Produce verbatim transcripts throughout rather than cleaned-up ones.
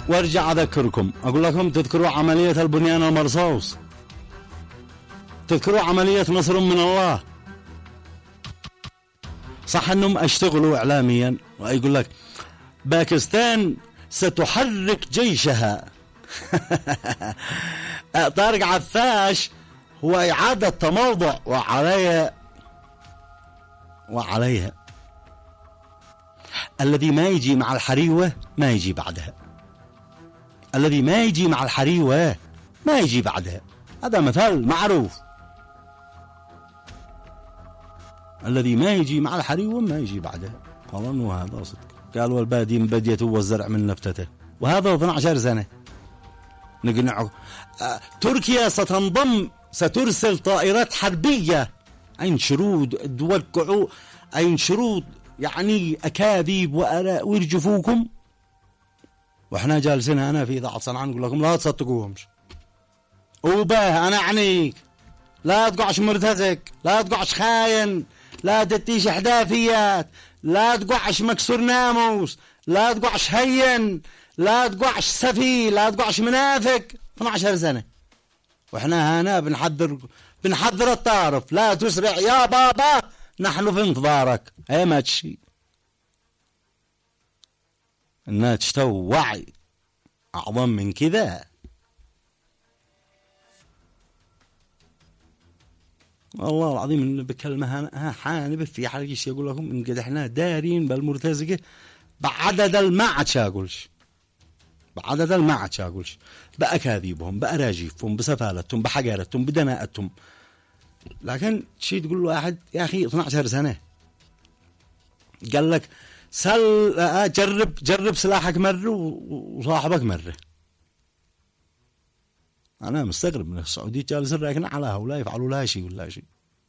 وارجع اذكركم اقول لكم تذكروا عملية البنيان المرصوص، تذكروا عملية نصر من الله. صح انهم اشتغلوا اعلاميا ويقول لك باكستان ستحرك جيشها. طارق عفاش هو اعادة تموضع وعليها وعليها الذي ما يجي مع الحريوة ما يجي بعدها، الذي ما يجي مع الحريوة ما يجي بعدها، هذا مثال معروف. الذي ما يجي مع الحريوة ما يجي بعدها، والله انه هذا صدق. قال والبادي من بديته والزرع من نبتته، وهذا اثنتي عشرة سنة نقنعه. آه تركيا ستنضم، سترسل طائرات حربية. أين شرود توقعوا، أين شرود يعني أكاذيب وآراء ويرجفوكم، وإحنا جالسين هنا في إذاعة صنعاء نقول لكم لا تصدقوهمش. وباه أنا أعنيك لا تقعش مرتزق، لا تقعش خاين، لا تتيش احداثيات، لا تقعش مكسور ناموس، لا تقعش هين، لا تقعش سفي، لا تقعش منافق. اثنتي عشرة سنة واحنا هنا بنحضر بنحضر الطارف. لا تسرع يا بابا نحن في انتظارك. اي ما تشي انها تشتو وعي اعظم من كذا. والله العظيم ان بكلمه ها حانب في حلقيش يقول لكم ان قد احنا دارين بالمرتزقه بعدد المعتش اقولش، بعدد المعتش اقولش باكاذيبهم باراجيفهم بسفالتهم بحقارتهم بدناءتهم. لكن شيء تقول له واحد يا اخي اثنتي عشرة سنة قال لك سل جرب جرب سلاحك مره وصاحبك مره. أنا مستغرب من السعودية جالسين راكنين علىها ولا يفعلوا لها شيء ولا شيء.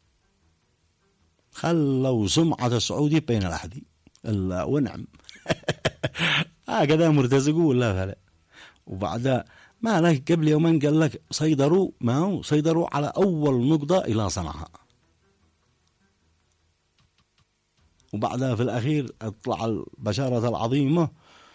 خلوا سمعة السعودية بين الأحدي إلا ونعم. هكذا مرتزقوا ولا فلا. وبعدها ما لك قبل يومين قال لك صيدروا ما هو صيدروا على أول نقطة إلى صنعاء، وبعدها في الأخير اطلع البشارة العظيمة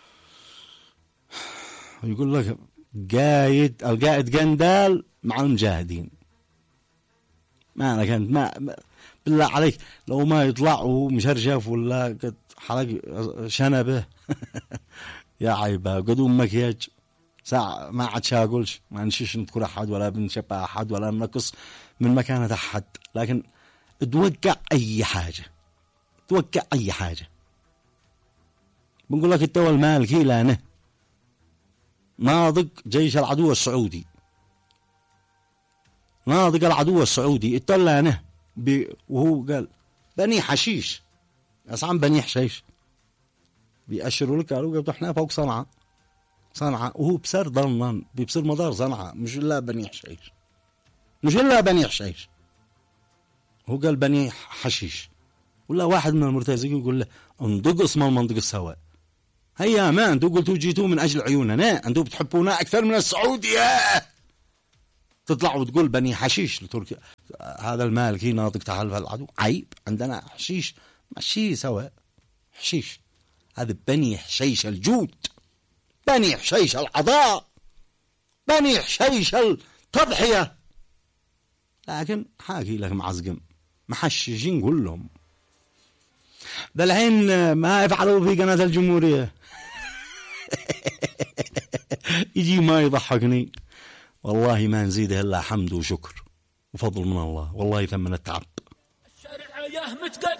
ويقول لك قايد القائد قندال مع المجاهدين. ما أنا كنت ما بالله عليك لو ما يطلع وهو مشرشف ولا قد حلق شنبه. يا عيبة قدوم مكياج ساعة ما عاد شاقولش ما نشيش نذكر أحد ولا بنشبه أحد ولا نقص من مكانة أحد، لكن توقع أي حاجة، توقع أي حاجة. بنقول لك التوى المالكي لانه ناضق جيش العدو السعودي، ناضق العدو السعودي اتلانه وهو قال بني حشيش أسعى بني حشيش بيأشروا لك قالوا احنا فوق صنعاء صنعاء وهو بسر ضمن بيبصر مدار صنعاء مش إلا بني حشيش، مش إلا بني حشيش. هو قال بني حشيش ولا واحد من المرتزقين يقول له انضق اسم المنطقة السواء. هيا ما انتوا قلتوا جيتوا من أجل عيوننا، انتوا بتحبونا أكثر من السعودية، تطلعوا وتقول بني حشيش لتركيا. هذا المالكي ناطق تحالف العدو عيب، عندنا حشيش ماشي سواء حشيش، هذا بني حشيش الجود، بني حشيش العضاء، بني حشيش التضحية. لكن حاكي لك معزقم محششين كلهم بالحين ما يفعلوا في قناة الجمهورية. يجي ما يضحكني والله ما نزيده إلا حمد وشكر وفضل من الله، والله ثمن التعب. الشرعية متقدمة